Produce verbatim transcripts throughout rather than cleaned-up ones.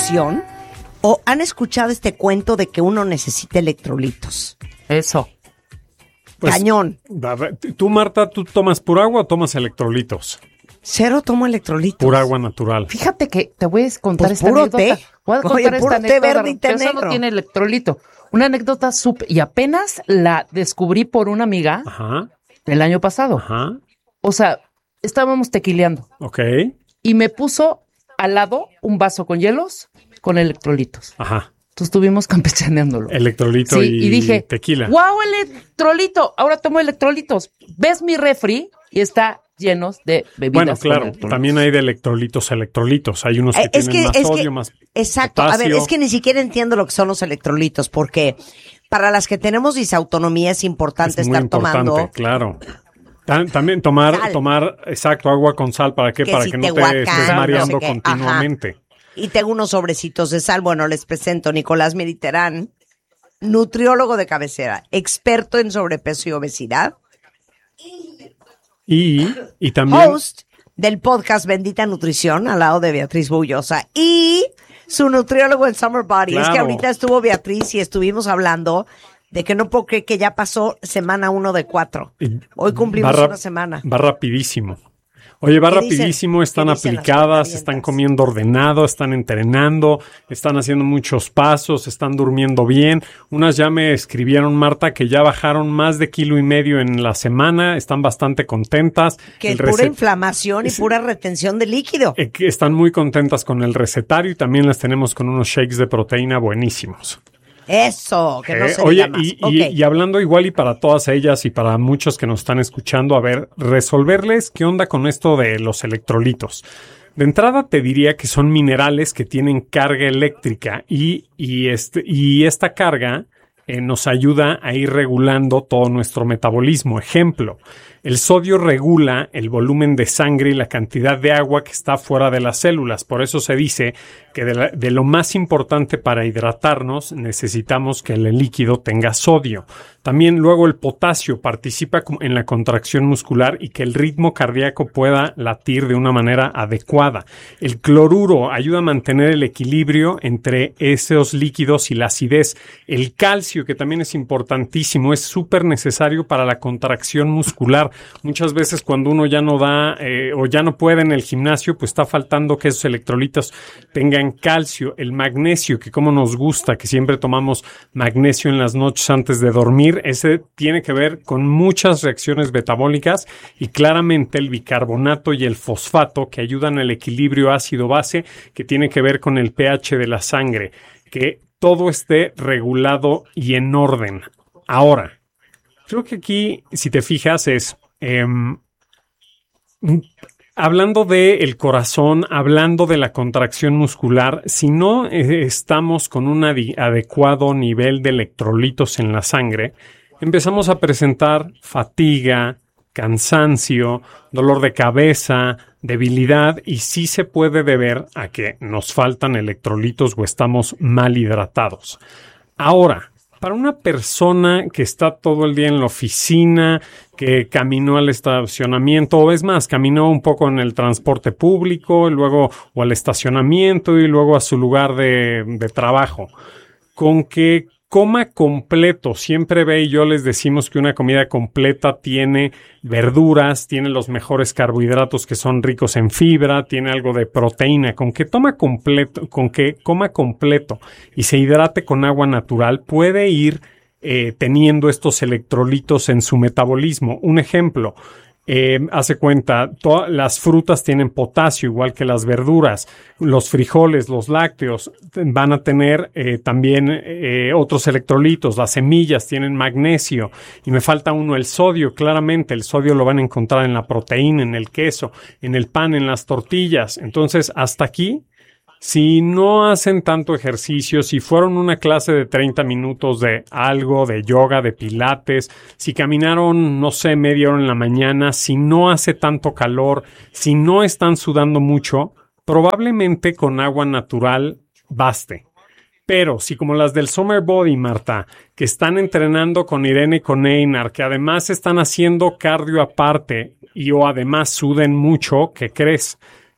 nutrición o han escuchado este cuento de que uno necesita electrolitos? Eso. Pues, Cañón. a ver, tú, Marta, ¿tú tomas pura agua o tomas electrolitos? Cero tomo electrolitos. Pura agua natural. Fíjate que te voy a contar Pues esta puro anécdota. té. Voy a contar Oye, esta puro té anécdota, verde y té que eso negro. no tiene electrolito. Una anécdota súper... Y apenas la descubrí por una amiga Ajá, el año pasado. ajá, O sea, estábamos tequileando ok, y me puso al lado un vaso con hielos con electrolitos. ajá. Entonces estuvimos campechaneándolo. Electrolito Sí, y, y dije, tequila. ¡wow, electrolito! Ahora tomo electrolitos. ¿Ves mi refri? Y está llenos de bebidas. Bueno, con claro, electrolitos. también hay de electrolitos a electrolitos. Hay unos que Eh, es tienen que- más es que- sodio, más Exacto. potasio. A ver, es que ni siquiera entiendo lo que son los electrolitos, porque para las que tenemos disautonomía es importante Es muy estar importante, tomando. claro. Tam- También tomar, Sal. tomar, exacto, agua con sal. ¿Para qué? Que Para si que te no te guacan, estés no mareando sé qué. continuamente. Y tengo unos sobrecitos de sal. Bueno, les presento Nicolás Mediterrán, nutriólogo de cabecera, experto en sobrepeso y obesidad, Y, y también... host del podcast Bendita Nutrición, al lado de Beatriz Bullosa, y su nutriólogo en Summer Body. Es que Claro. ahorita estuvo Beatriz y estuvimos hablando de que no puedo creer que ya pasó semana uno de cuatro. y Hoy cumplimos va rap- una semana. Va rapidísimo. Oye, va ¿Qué dicen? rapidísimo, están ¿Qué dicen las aplicadas, cuentavientas? están comiendo ordenado, están entrenando, están haciendo muchos pasos, están durmiendo bien. Unas ya me escribieron, Marta, que ya bajaron más de kilo y medio en la semana, están bastante contentas. Que El es pura recet- inflamación y Sí. pura retención de líquido. eh, que están muy contentas con el recetario y también las tenemos con unos shakes de proteína buenísimos. Eso, que no Eh, se Oye, diga más. y, y- Ok. y hablando igual y para todas ellas y para muchos que nos están escuchando, a ver, resolverles qué onda con esto de los electrolitos. De entrada te diría que son minerales que tienen carga eléctrica y, y, este, y esta carga eh, nos ayuda a ir regulando todo nuestro metabolismo. Ejemplo, el sodio regula el volumen de sangre y la cantidad de agua que está fuera de las células. Por eso se dice que de, la- de lo más importante para hidratarnos necesitamos que el líquido tenga sodio. También luego el potasio participa como en la contracción muscular y que el ritmo cardíaco pueda latir de una manera adecuada. El cloruro ayuda a mantener el equilibrio entre esos líquidos y la acidez. El calcio, que también es importantísimo, es súper necesario para la contracción muscular. Muchas veces cuando uno ya no da eh, o ya no puede en el gimnasio, pues está faltando que esos electrolitos tengan calcio. El magnesio, que como nos gusta, que siempre tomamos magnesio en las noches antes de dormir, ese tiene que ver con muchas reacciones metabólicas y claramente el bicarbonato y el fosfato que ayudan al equilibrio ácido-base, que tiene que ver con el pH de la sangre, que todo esté regulado y en orden. Ahora, creo que aquí, si te fijas, es eh, hablando del corazón, hablando de la contracción muscular, si no eh, estamos con un adi- adecuado nivel de electrolitos en la sangre, empezamos a presentar fatiga, cansancio, dolor de cabeza, debilidad, y sí se puede deber a que nos faltan electrolitos o estamos mal hidratados. Ahora, para una persona que está todo el día en la oficina, que caminó al estacionamiento, o es más, caminó un poco en el transporte público, y luego o al estacionamiento y luego a su lugar de, de trabajo, con que coma completo, siempre ve y yo les decimos que una comida completa tiene verduras, tiene los mejores carbohidratos que son ricos en fibra, tiene algo de proteína, con que toma completo, con que coma completo y se hidrate con agua natural, puede ir eh, teniendo estos electrolitos en su metabolismo. Un ejemplo, Eh, hace cuenta, todas las frutas tienen potasio, igual que las verduras. Los frijoles, los lácteos van a tener eh, también eh, otros electrolitos. Las semillas tienen magnesio. Y me falta uno, el sodio. Claramente, el sodio lo van a encontrar en la proteína, en el queso, en el pan, en las tortillas. Entonces, hasta aquí, si no hacen tanto ejercicio, si fueron una clase de treinta minutos de algo, de yoga, de pilates, si caminaron, no sé, media hora en la mañana, si no hace tanto calor, si no están sudando mucho, probablemente con agua natural baste. Pero si como las del Summer Body, Marta, que están entrenando con Irene y con Einar, que además están haciendo cardio aparte y o además suden mucho, ¿qué crees?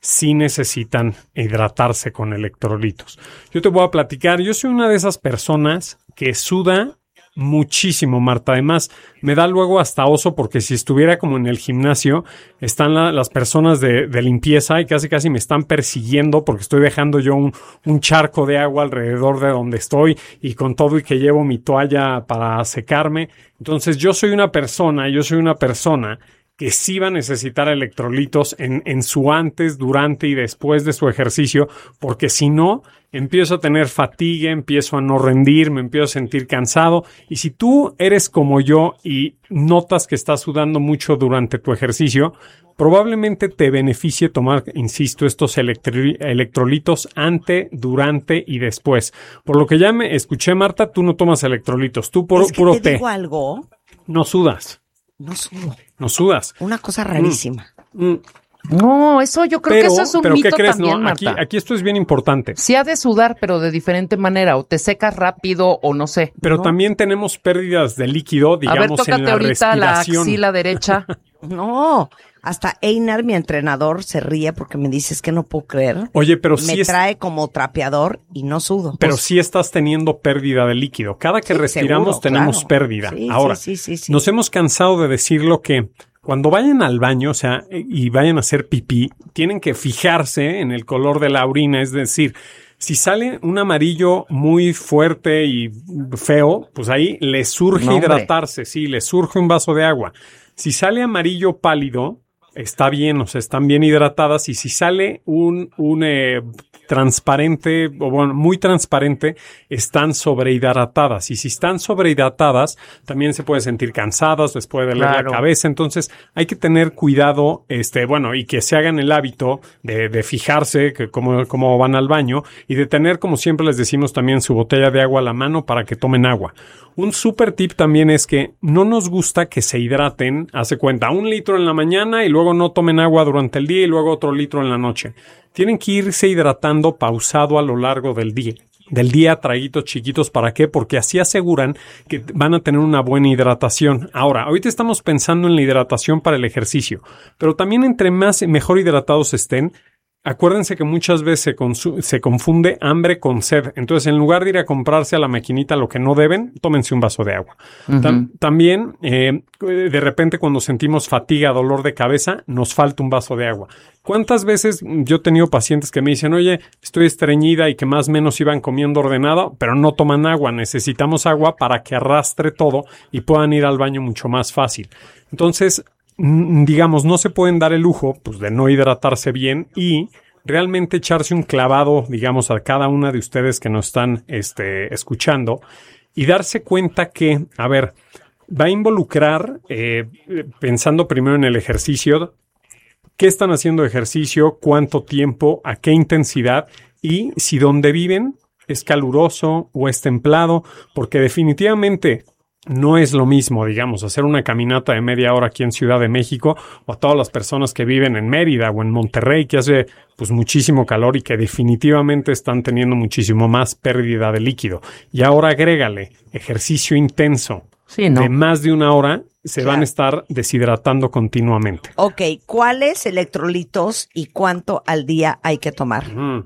sí necesitan hidratarse con electrolitos. Yo te voy a platicar, yo soy una de esas personas que suda muchísimo, Marta. Además, me da luego hasta oso porque si estuviera como en el gimnasio, están la, las personas de, de limpieza y casi casi me están persiguiendo porque estoy dejando yo un, un charco de agua alrededor de donde estoy y con todo y que llevo mi toalla para secarme. Entonces, yo soy una persona, yo soy una persona que sí va a necesitar electrolitos en, en su antes, durante y después de su ejercicio, porque si no, empiezo a tener fatiga, empiezo a no rendir, me empiezo a sentir cansado. Y si tú eres como yo y notas que estás sudando mucho durante tu ejercicio, probablemente te beneficie tomar, insisto, estos electri- electrolitos ante, durante y después. Por lo que ya me escuché, Marta, tú no tomas electrolitos, tú puro, es que puro te té. digo algo, No sudas. no sudo. No sudas. Una cosa rarísima. Mm, mm. No, eso yo creo Pero, que eso es un pero mito ¿qué crees? también, No, aquí, Marta. aquí esto es bien importante. Sí ha de sudar, pero de diferente manera, o te secas rápido, o no sé. Pero ¿no? también tenemos pérdidas de líquido, A ver, digamos, en tócate la ahorita la respiración. axila derecha. No, hasta Einar, mi entrenador, se ríe porque me dice, es que no puedo creer. Oye, pero me sí es, trae como trapeador y no sudo. pero Pues, sí estás teniendo pérdida de líquido. Cada que Sí, respiramos seguro, tenemos claro. pérdida. Sí, Ahora, sí, sí, sí, sí. nos hemos cansado de decirlo que cuando vayan al baño, o sea, y vayan a hacer pipí, tienen que fijarse en el color de la orina, es decir, si sale un amarillo muy fuerte y feo, pues ahí les surge No, hombre. hidratarse, sí, les surge un vaso de agua. Si sale amarillo pálido, está bien, o sea, están bien hidratadas. Y si sale un, un eh, transparente, o bueno, muy transparente, están sobrehidratadas. Y si están sobrehidratadas, también se pueden sentir cansadas, les puede doler Claro. la cabeza. Entonces, hay que tener cuidado, este, bueno, y que se hagan el hábito de, de fijarse que cómo, cómo van al baño y de tener, como siempre les decimos, también su botella de agua a la mano para que tomen agua. Un super tip también es que no nos gusta que se hidraten, hace cuenta, un litro en la mañana y luego no tomen agua durante el día y luego otro litro en la noche. Tienen que irse hidratando pausado a lo largo del día. Del día, traguitos chiquitos. ¿Para qué? Porque así aseguran que van a tener una buena hidratación. Ahora, ahorita estamos pensando en la hidratación para el ejercicio, pero también entre más mejor hidratados estén, acuérdense que muchas veces se, consu- se confunde hambre con sed. Entonces, en lugar de ir a comprarse a la maquinita lo que no deben, tómense un vaso de agua. Ujú. Tam- también, eh, de repente, cuando sentimos fatiga, dolor de cabeza, nos falta un vaso de agua. ¿Cuántas veces yo he tenido pacientes que me dicen, oye, estoy estreñida y que más o menos iban comiendo ordenado, pero no toman agua? Necesitamos agua para que arrastre todo y puedan ir al baño mucho más fácil. Entonces, digamos, no se pueden dar el lujo, pues, de no hidratarse bien y realmente echarse un clavado, digamos, a cada una de ustedes que nos están este, escuchando y darse cuenta que, a ver, va a involucrar, eh, pensando primero en el ejercicio, qué están haciendo ejercicio, cuánto tiempo, a qué intensidad y si donde viven es caluroso o es templado, porque definitivamente no es lo mismo, digamos, hacer una caminata de media hora aquí en Ciudad de México o a todas las personas que viven en Mérida o en Monterrey, que hace pues muchísimo calor y que definitivamente están teniendo muchísimo más pérdida de líquido. Y ahora agrégale ejercicio intenso Sí, ¿no? de más de una hora, se Claro. van a estar deshidratando continuamente. Ok, ¿cuáles electrolitos y cuánto al día hay que tomar? Mm,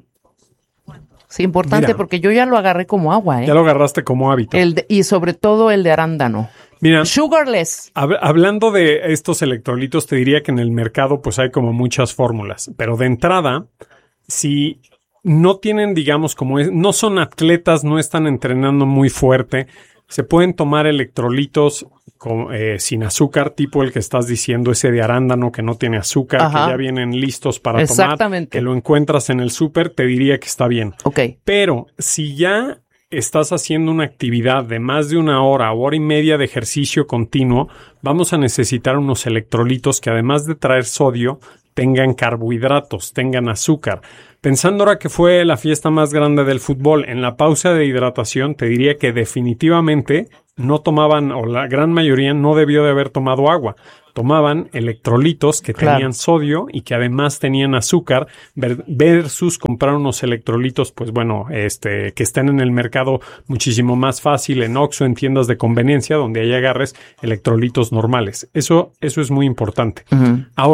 Sí, importante, Mira. porque yo ya lo agarré como agua, ¿eh? ya lo agarraste como hábito. El de- y sobre todo el de arándano. Mira, Sugarless. hab- hablando de estos electrolitos, te diría que en el mercado pues hay como muchas fórmulas, pero de entrada, si no tienen, digamos, como es, no son atletas, no están entrenando muy fuerte, se pueden tomar electrolitos con, eh, sin azúcar, tipo el que estás diciendo, ese de arándano que no tiene azúcar, Ajá. que ya vienen listos para tomar, Exactamente. que lo encuentras en el súper, te diría que está bien. Ok. Pero si ya estás haciendo una actividad de más de una hora o hora y media de ejercicio continuo, vamos a necesitar unos electrolitos que además de traer sodio, tengan carbohidratos, tengan azúcar. Pensando ahora que fue la fiesta más grande del fútbol, en la pausa de hidratación te diría que definitivamente no tomaban, o la gran mayoría no debió de haber tomado agua. Tomaban electrolitos que Claro. tenían sodio y que además tenían azúcar ver- versus comprar unos electrolitos, pues bueno, este, que estén en el mercado muchísimo más fácil, en Oxxo, en tiendas de conveniencia, donde ahí agarres electrolitos normales. Eso, eso es muy importante. Ujú. Ahora,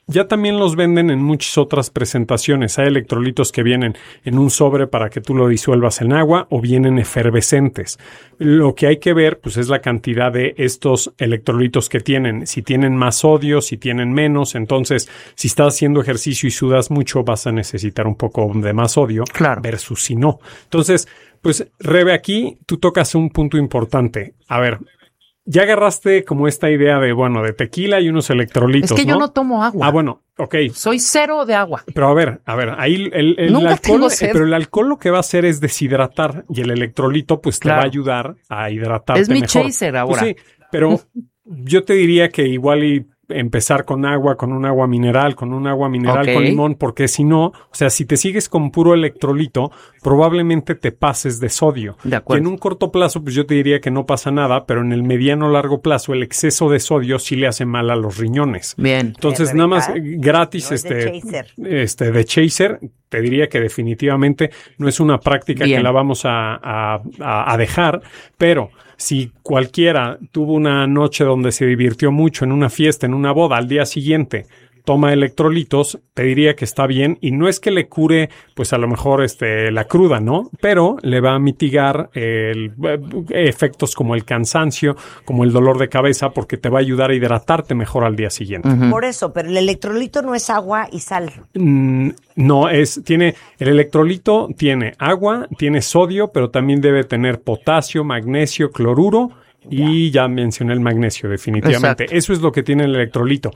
ya también los venden en muchas otras presentaciones. Hay electrolitos que vienen en un sobre para que tú lo disuelvas en agua o vienen efervescentes. Lo que hay que ver, pues, es la cantidad de estos electrolitos que tienen. Si tienen más sodio, si tienen menos. Entonces, si estás haciendo ejercicio y sudas mucho, vas a necesitar un poco de más sodio. Claro. Versus si no. Entonces, pues, Rebe, aquí tú tocas un punto importante. A ver, ya agarraste como esta idea de, bueno, de tequila y unos electrolitos, Es que ¿no? yo no tomo agua. Ah, bueno, ok. Soy cero de agua. Pero a ver, a ver, ahí el, el Nunca alcohol, tengo eh, sed. pero el alcohol lo que va a hacer es deshidratar y el electrolito pues te Claro. va a ayudar a hidratarte Es mi mejor. chaser ahora. Pues sí, pero yo te diría que igual y empezar con agua, con un agua mineral, con un agua mineral Ok. con limón, porque si no, o sea, si te sigues con puro electrolito, probablemente te pases de sodio. De Y acuerdo. en un corto plazo, pues yo te diría que no pasa nada, pero en el mediano largo plazo, el exceso de sodio sí le hace mal a los riñones. Bien. Entonces, Eh, nada más Rebeca, eh, gratis, no es de este, chaser. este, de chaser, te diría que definitivamente no es una práctica Bien. que la vamos a, a, a, a dejar, pero si cualquiera tuvo una noche donde se divirtió mucho en una fiesta, en una boda, al día siguiente toma electrolitos, te diría que está bien, y no es que le cure, pues a lo mejor este, la cruda, ¿no? Pero le va a mitigar el, eh, efectos como el cansancio, como el dolor de cabeza, porque te va a ayudar a hidratarte mejor al día siguiente. Ujú. Por eso, pero el electrolito no es agua y sal. Mm, no, es, tiene, el electrolito tiene agua, tiene sodio, pero también debe tener potasio, magnesio, cloruro. Y ya mencioné el magnesio, definitivamente. Exacto. Eso es lo que tiene el electrolito.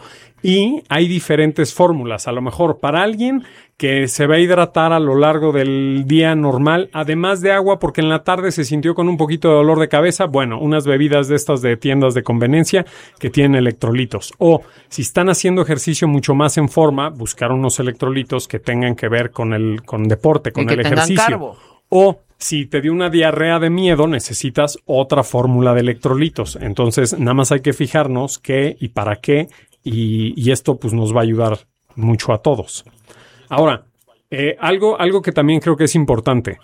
Y hay diferentes fórmulas. A lo mejor para alguien que se va a hidratar a lo largo del día normal, además de agua, porque en la tarde se sintió con un poquito de dolor de cabeza, bueno, unas bebidas de estas de tiendas de conveniencia que tienen electrolitos. O si están haciendo ejercicio mucho más en forma, buscar unos electrolitos que tengan que ver con el con deporte, con Y que el tengan ejercicio. carbo. O si te dio una diarrea de miedo, necesitas otra fórmula de electrolitos. Entonces, nada más hay que fijarnos qué y para qué, y, y esto pues nos va a ayudar mucho a todos. Ahora, eh, algo, algo que también creo que es importante,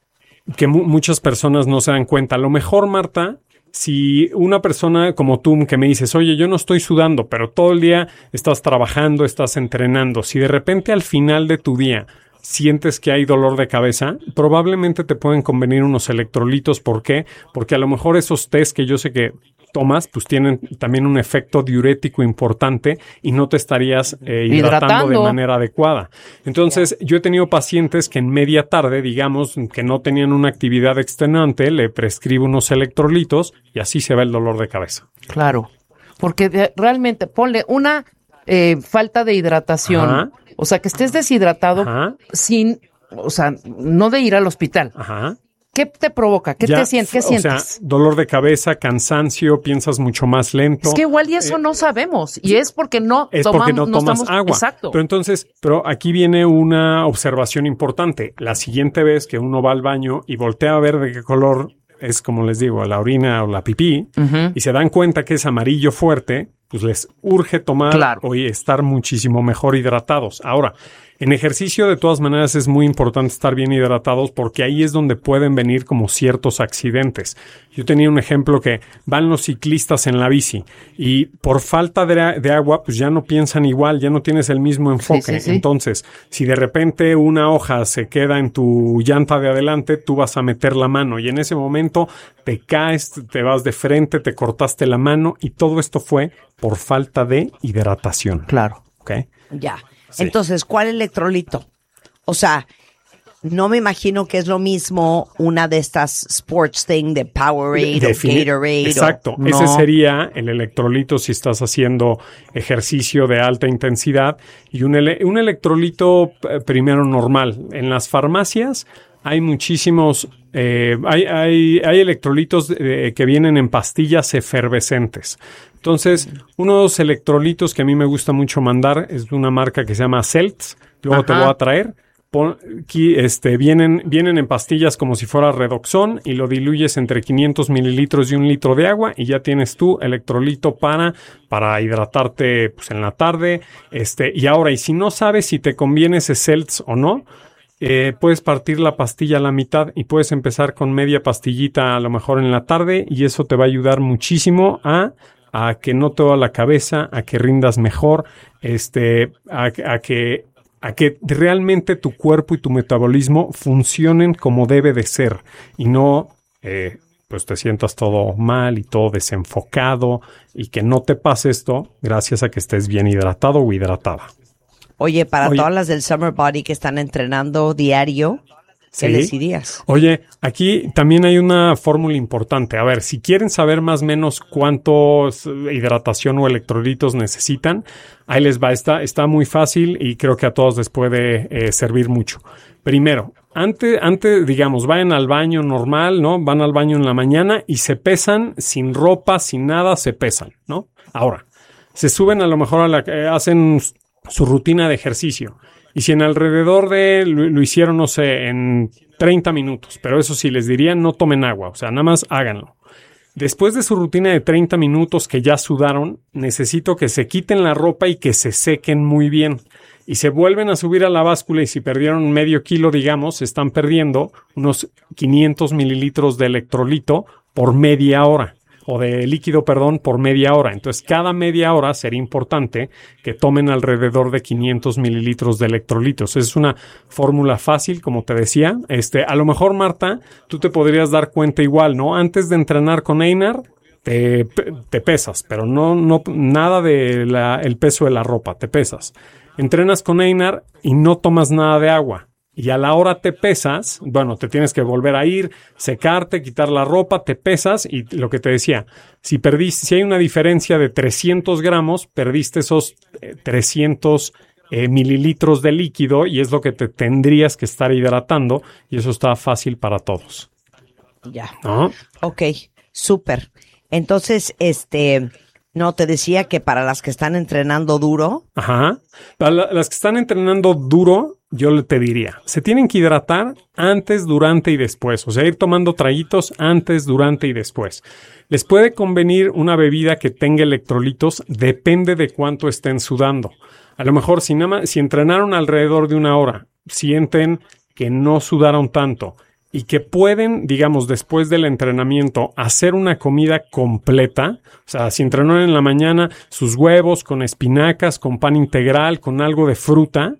que mu- muchas personas no se dan cuenta. A lo mejor, Marta, si una persona como tú que me dices, oye, yo no estoy sudando, pero todo el día estás trabajando, estás entrenando, si de repente al final de tu día sientes que hay dolor de cabeza, probablemente te pueden convenir unos electrolitos. ¿Por qué? Porque a lo mejor esos test que yo sé que tomas, pues tienen también un efecto diurético importante y no te estarías eh, hidratando, Hidratando. de manera adecuada. Entonces, yo he tenido pacientes que en media tarde, digamos, que no tenían una actividad extenuante, le prescribo unos electrolitos y así se va el dolor de cabeza. Claro. Porque de- realmente, ponle una eh, falta de hidratación. Ajá. O sea, que estés deshidratado Ajá. sin, o sea, no de ir al hospital. Ajá. ¿Qué te provoca? ¿Qué Ya, te sientes? ¿Qué o sientes? sea, dolor de cabeza, cansancio, piensas mucho más lento. Es que igual y eso no sabemos. Y es porque no Es tomamos, porque no tomas estamos- agua. Exacto. Pero entonces, pero aquí viene una observación importante. La siguiente vez que uno va al baño y voltea a ver de qué color es, como les digo, la orina o la pipí, Ujú. y se dan cuenta que es amarillo fuerte, pues les urge tomar Claro. o estar muchísimo mejor hidratados. Ahora, en ejercicio, de todas maneras, es muy importante estar bien hidratados porque ahí es donde pueden venir como ciertos accidentes. Yo tenía un ejemplo que van los ciclistas en la bici y por falta de, de agua, pues ya no piensan igual, ya no tienes el mismo enfoque. sí, sí. Entonces, si de repente una hoja se queda en tu llanta de adelante, tú vas a meter la mano y en ese momento te caes, te vas de frente, te cortaste la mano y todo esto fue por falta de hidratación. Claro. ¿Ok? Ya. Sí. Entonces, ¿cuál electrolito? O sea, no me imagino que es lo mismo una de estas sports thing de Powerade o Defini- Gatorade. o- Exacto. No. Ese sería el electrolito si estás haciendo ejercicio de alta intensidad. Y un, ele- un electrolito eh, primero normal. En las farmacias hay muchísimos, eh, hay, hay, hay electrolitos eh, que vienen en pastillas efervescentes. Entonces, uno de los electrolitos que a mí me gusta mucho mandar es de una marca que se llama Celts. Luego te Ajá. voy a traer. Pon- aquí, este, vienen, vienen en pastillas como si fuera Redoxon y lo diluyes entre quinientos mililitros y un litro de agua y ya tienes tu electrolito para, para hidratarte pues, en la tarde. Este, y ahora, y si no sabes si te conviene ese Celts o no, eh, puedes partir la pastilla a la mitad y puedes empezar con media pastillita a lo mejor en la tarde y eso te va a ayudar muchísimo a a que no te duela la cabeza, a que rindas mejor, este, a, a que a que realmente tu cuerpo y tu metabolismo funcionen como debe de ser y no eh, pues te sientas todo mal y todo desenfocado y que no te pase esto gracias a que estés bien hidratado o hidratada. Oye, para Oye. todas las del Summer Body que están entrenando diario, ¿qué Sí. les dirías? Oye, aquí también hay una fórmula importante. A ver, si quieren saber más o menos cuántos hidratación o electrolitos necesitan, ahí les va. Está, está muy fácil y creo que a todos les puede eh, servir mucho. Primero, antes, antes, digamos, vayan al baño normal, ¿no? Van al baño en la mañana y se pesan sin ropa, sin nada, se pesan, ¿no? Ahora, se suben a lo mejor a la, eh, hacen su rutina de ejercicio. Y si en alrededor de, lo, lo hicieron, no sé, en treinta minutos, pero eso sí, les diría no tomen agua, o sea, nada más háganlo. Después de su rutina de treinta minutos que ya sudaron, necesito que se quiten la ropa y que se sequen muy bien. Y se vuelven a subir a la báscula y si perdieron medio kilo, digamos, están perdiendo unos quinientos mililitros de electrolito por media hora. O de líquido, perdón, por media hora. Entonces, cada media hora sería importante que tomen alrededor de quinientos mililitros de electrolitos. Es una fórmula fácil, como te decía. Este, a lo mejor, Marta, tú te podrías dar cuenta igual, ¿no? Antes de entrenar con Einar, te, te pesas, pero no, no, nada de la, el peso de la ropa, te pesas. Entrenas con Einar y no tomas nada de agua. Y a la hora te pesas, bueno, te tienes que volver a ir, secarte, quitar la ropa, te pesas y lo que te decía, si perdiste, si hay una diferencia de trescientos gramos, perdiste esos eh, trescientos eh, mililitros de líquido y es lo que te tendrías que estar hidratando y eso está fácil para todos. Ya. ¿No? Ok, súper. Entonces, este, no, te decía que para las que están entrenando duro. Ajá. Para la, las que están entrenando duro, yo le te diría, se tienen que hidratar antes, durante y después. O sea, ir tomando traguitos antes, durante y después. Les puede convenir una bebida que tenga electrolitos, depende de cuánto estén sudando. A lo mejor si, nada más, si entrenaron alrededor de una hora, sienten que no sudaron tanto y que pueden, digamos, después del entrenamiento, hacer una comida completa. O sea, si entrenaron en la mañana, sus huevos con espinacas, con pan integral, con algo de fruta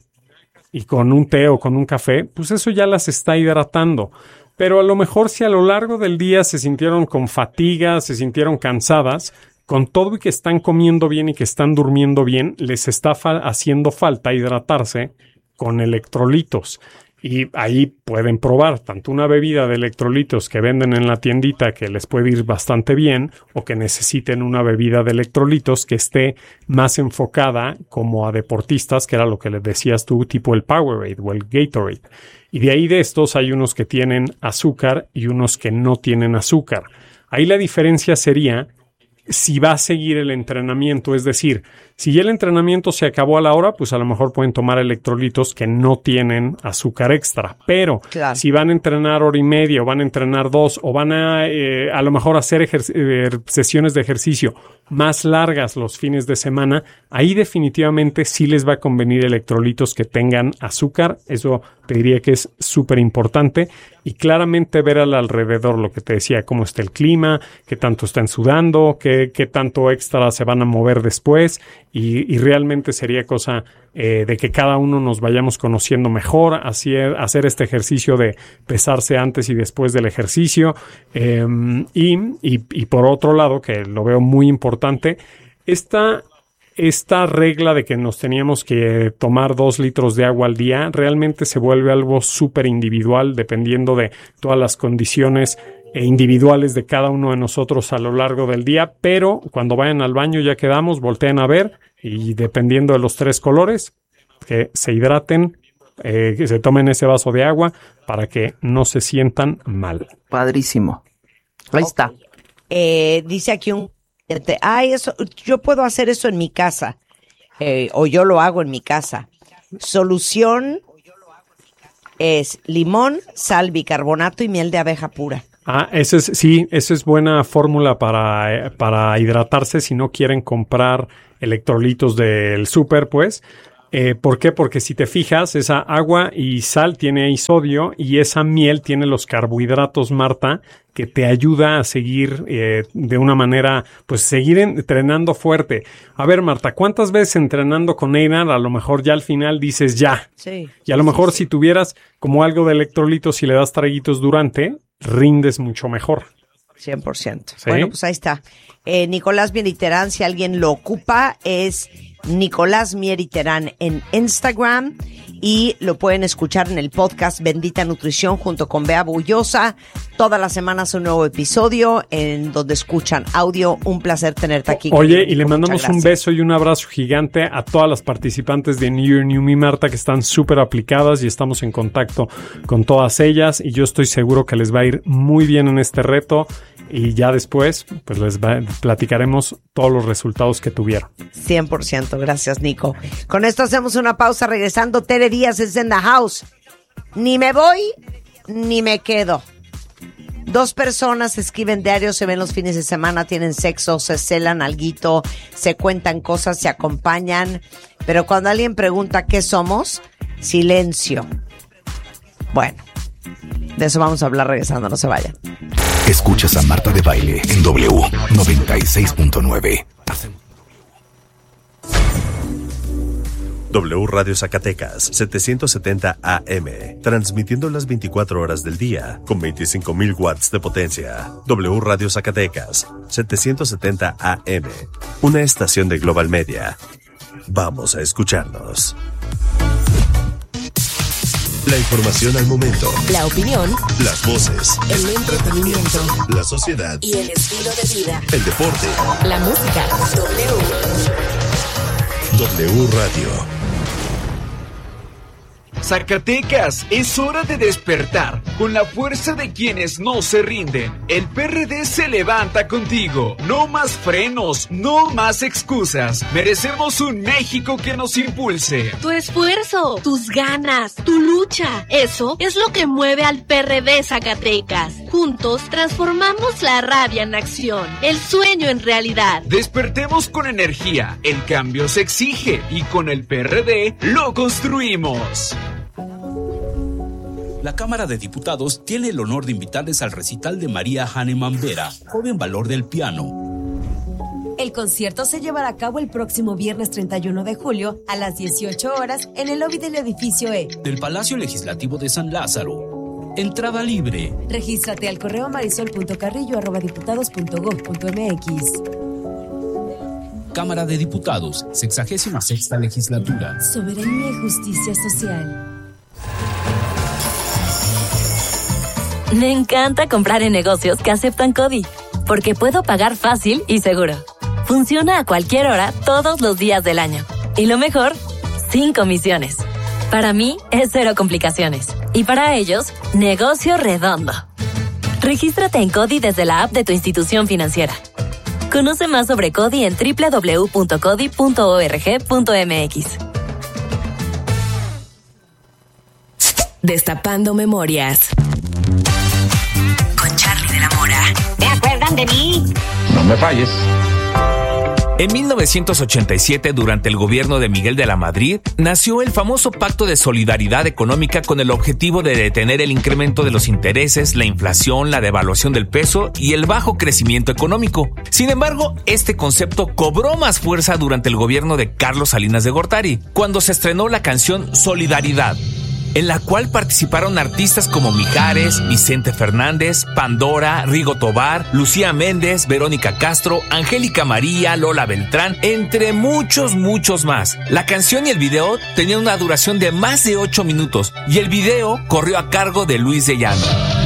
y con un té o con un café, pues eso ya las está hidratando. Pero a lo mejor si a lo largo del día se sintieron con fatiga, se sintieron cansadas, con todo y que están comiendo bien y que están durmiendo bien, les está fa- haciendo falta hidratarse con electrolitos. Y ahí pueden probar tanto una bebida de electrolitos que venden en la tiendita que les puede ir bastante bien o que necesiten una bebida de electrolitos que esté más enfocada como a deportistas, que era lo que les decías tú, tipo el Powerade o el Gatorade. Y de ahí de estos hay unos que tienen azúcar y unos que no tienen azúcar. Ahí la diferencia sería si va a seguir el entrenamiento, es decir, si ya el entrenamiento se acabó a la hora, pues a lo mejor pueden tomar electrolitos que no tienen azúcar extra, pero Claro. si van a entrenar hora y media o van a entrenar dos o van a eh, a lo mejor hacer ejer- eh, sesiones de ejercicio más largas los fines de semana, ahí definitivamente sí les va a convenir electrolitos que tengan azúcar, eso te diría que es súper importante y claramente ver al alrededor lo que te decía, cómo está el clima, qué tanto están sudando, qué, qué tanto extra se van a mover después y, y realmente sería cosa eh, de que cada uno nos vayamos conociendo mejor, así, hacer este ejercicio de pesarse antes y después del ejercicio eh, y, y, y por otro lado, que lo veo muy importante, esta... Esta regla de que nos teníamos que tomar dos litros de agua al día realmente se vuelve algo súper individual dependiendo de todas las condiciones individuales de cada uno de nosotros a lo largo del día, pero cuando vayan al baño ya quedamos, volteen a ver y dependiendo de los tres colores, que se hidraten, eh, que se tomen ese vaso de agua para que no se sientan mal. Padrísimo. Ahí Ok. está. Eh, dice aquí un cliente, ay, eso, yo puedo hacer eso en mi casa, eh, o yo lo hago en mi casa. Solución es limón, sal, bicarbonato y miel de abeja pura. Ah, ese es, sí, esa es buena fórmula para, eh, para hidratarse si no quieren comprar electrolitos del súper, pues. Eh, ¿Por qué? Porque si te fijas, esa agua y sal tiene ahí sodio y esa miel tiene los carbohidratos, Marta, que te ayuda a seguir eh, de una manera, pues seguir entrenando fuerte. A ver, Marta, ¿cuántas veces entrenando con Einar a lo mejor ya al final dices ya? Sí. Y a lo mejor sí, si sí. tuvieras como algo de electrolitos y le das traguitos durante, rindes mucho mejor. cien por ciento. ¿Sí? Bueno, pues ahí está. Eh, Nicolás Mieriterán, si alguien lo ocupa, es Nicolás Mieriterán en Instagram y lo pueden escuchar en el podcast Bendita Nutrición junto con Bea Bullosa. Todas las semanas un nuevo episodio en donde escuchan audio. Un placer tenerte aquí. Oye, querido y le Nico, mandamos muchas un gracias. beso y un abrazo gigante a todas las participantes de New Year, New Me, Marta, que están súper aplicadas y estamos en contacto con todas ellas y yo estoy seguro que les va a ir muy bien en este reto y ya después pues les va, platicaremos todos los resultados que tuvieron. cien por ciento. Gracias, Nico. Con esto hacemos una pausa. Regresando, Tere Díaz es en the house. Ni me voy, ni me quedo. Dos personas escriben diario, se ven los fines de semana, tienen sexo, se celan alguito, se cuentan cosas, se acompañan. Pero cuando alguien pregunta qué somos, silencio. Bueno, de eso vamos a hablar regresando, no se vayan. Escuchas a Marta de Baile en W noventa y seis punto nueve. W Radio Zacatecas, setecientos setenta A M, transmitiendo las veinticuatro horas del día, con veinticinco mil watts de potencia. W Radio Zacatecas, setecientos setenta A M, una estación de Global Media. Vamos a escucharnos. La información al momento, la opinión, las voces, el entretenimiento, la sociedad y el estilo de vida, el deporte. la música. W. W Radio. Zacatecas, es hora de despertar con la fuerza de quienes no se rinden. El P R D se levanta contigo. No más frenos, no más excusas. Merecemos un México que nos impulse. Tu esfuerzo, tus ganas, tu lucha, eso es lo que mueve al P R D Zacatecas. Juntos transformamos la rabia en acción, el sueño en realidad. Despertemos con energía, el cambio se exige y con el P R D lo construimos. La Cámara de Diputados tiene el honor de invitarles al recital de María Hahnemann Vera, joven valor del piano. El concierto se llevará a cabo el próximo viernes treinta y uno de julio a las dieciocho horas en el lobby del edificio E del Palacio Legislativo de San Lázaro. Entrada libre. Regístrate al correo marisol punto carrillo arroba diputados punto gob punto mx. Cámara de Diputados, sexagésima sexta legislatura. Soberanía y justicia social. Me encanta comprar en negocios que aceptan CODI, porque puedo pagar fácil y seguro. Funciona a cualquier hora, todos los días del año. Y lo mejor, sin comisiones. Para mí, es cero complicaciones. Y para ellos, negocio redondo. Regístrate en CODI desde la app de tu institución financiera. Conoce más sobre CODI en doble u doble u doble u punto codi punto org punto mx. Destapando memorias. Con Charly de la Mora. ¿Se acuerdan de mí? No me falles. En mil novecientos ochenta y siete, durante el gobierno de Miguel de la Madrid, nació el famoso Pacto de Solidaridad Económica con el objetivo de detener el incremento de los intereses, la inflación, la devaluación del peso y el bajo crecimiento económico. Sin embargo, este concepto cobró más fuerza durante el gobierno de Carlos Salinas de Gortari, cuando se estrenó la canción Solidaridad, en la cual participaron artistas como Mijares, Vicente Fernández, Pandora, Rigo Tobar, Lucía Méndez, Verónica Castro, Angélica María, Lola Beltrán, entre muchos, muchos más. La canción y el video tenían una duración de más de ocho minutos y el video corrió a cargo de Luis de Llano.